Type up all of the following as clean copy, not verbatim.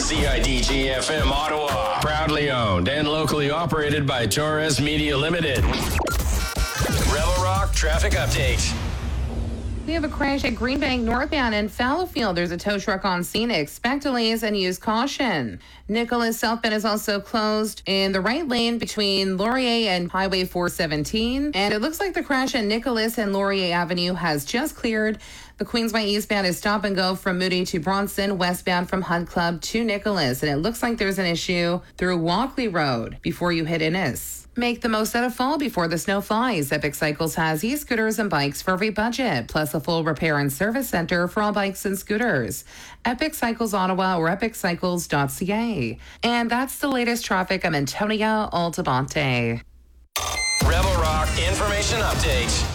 CIDG-FM Ottawa. Proudly owned and locally operated by Torres Media Limited. Rebel Rock Traffic Update. We have a crash at Greenbank northbound in Fallowfield. There's a tow truck on scene. Expect delays and use caution. Nicholas southbound is also closed in the right lane between Laurier and Highway 417. And it looks like the crash at Nicholas and Laurier Avenue has just cleared. The Queensway eastbound is stop and go from Moody to Bronson, westbound from Hunt Club to Nicholas. And it looks like there's an issue through Walkley Road before you hit Innis. Make the most out of fall before the snow flies. Epic Cycles has e-scooters and bikes for every budget, plus a full repair and service center for all bikes and scooters. Epic Cycles Ottawa or epiccycles.ca. And that's the latest traffic. I'm Antonia Altabante. Rebel Rock Information Update.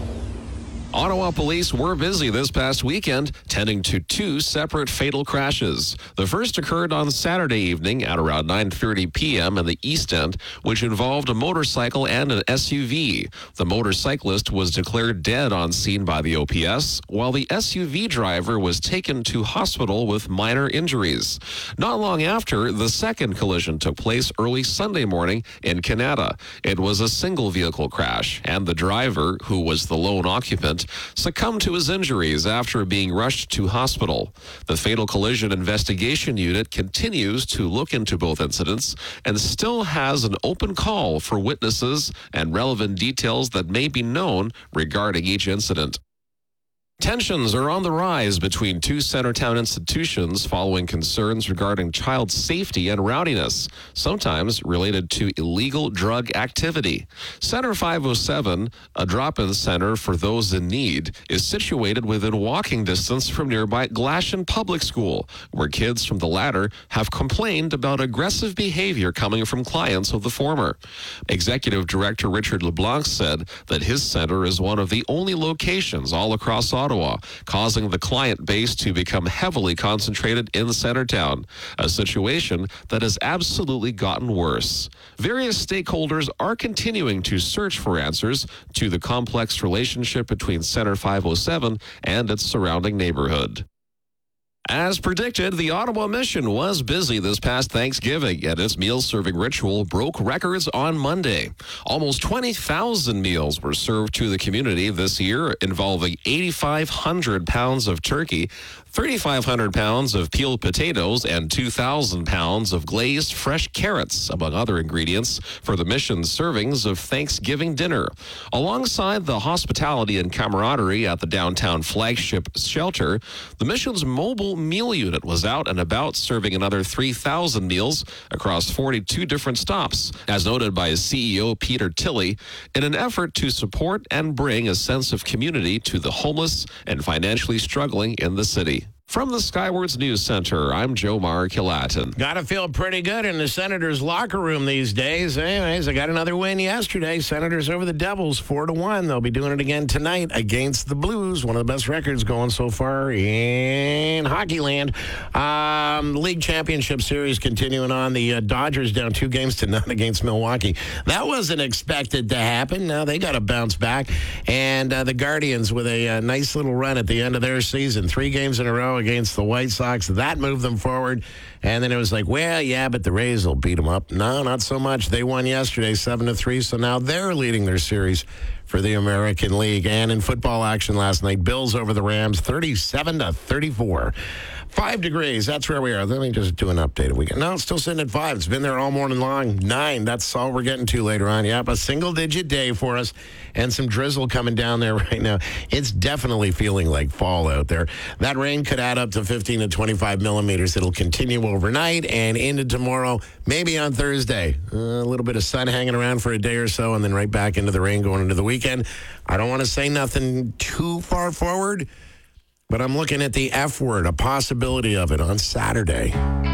Ottawa police were busy this past weekend, tending to two separate fatal crashes. The first occurred on Saturday evening at around 9:30 p.m. in the East End, which involved a motorcycle and an SUV. The motorcyclist was declared dead on scene by the OPS, while the SUV driver was taken to hospital with minor injuries. Not long after, the second collision took place early Sunday morning in Canada. It was a single vehicle crash, and the driver, who was the lone occupant, succumbed to his injuries after being rushed to hospital. The Fatal Collision Investigation Unit continues to look into both incidents and still has an open call for witnesses and relevant details that may be known regarding each incident. Tensions are on the rise between two Centretown institutions following concerns regarding child safety and rowdiness, sometimes related to illegal drug activity. Center 507, a drop-in center for those in need, is situated within walking distance from nearby Glashan Public School, where kids from the latter have complained about aggressive behavior coming from clients of the former. Executive Director Richard LeBlanc said that his center is one of the only locations all across Ottawa, causing the client base to become heavily concentrated in Centretown, a situation that has absolutely gotten worse. Various stakeholders are continuing to search for answers to the complex relationship between Center 507 and its surrounding neighborhood. As predicted, the Ottawa Mission was busy this past Thanksgiving, and its meal-serving ritual broke records on Monday. Almost 20,000 meals were served to the community this year, involving 8,500 pounds of turkey, 3,500 pounds of peeled potatoes, and 2,000 pounds of glazed fresh carrots, among other ingredients, for the mission's servings of Thanksgiving dinner. Alongside the hospitality and camaraderie at the downtown flagship shelter, the mission's mobile meal unit was out and about serving another 3,000 meals across 42 different stops, as noted by CEO Peter Tilley, in an effort to support and bring a sense of community to the homeless and financially struggling in the city. From the Skywards News Center, I'm Joe Kilatin. Got to feel pretty good in the Senators' locker room these days. Anyways, I got another win yesterday. Senators over the Devils, 4-1. They'll be doing it again tonight against the Blues. One of the best records going so far in hockey land. League Championship Series continuing on. The Dodgers down 2-0 against Milwaukee. That wasn't expected to happen. Now they got to bounce back. And the Guardians with a nice little run at the end of their season. 3 games in a row against the White Sox. That moved them forward. And then it was like, well, yeah, but the Rays will beat them up. No, not so much. They won yesterday 7-3, so now they're leading their series for the American League. And in football action last night, Bills over the Rams 37-34. 5 degrees. That's where we are. Let me just do an update. No, it's still sitting at 5. It's been there all morning long. 9. That's all we're getting to later on. Yep, a single-digit day for us and some drizzle coming down there right now. It's definitely feeling like fall out there. That rain could add up to 15 to 25 millimeters. It'll continue overnight and into tomorrow, maybe on Thursday. A little bit of sun hanging around for a day or so, and then right back into the rain going into the weekend. I don't want to say nothing too far forward, but I'm looking at the F word, a possibility of it on Saturday.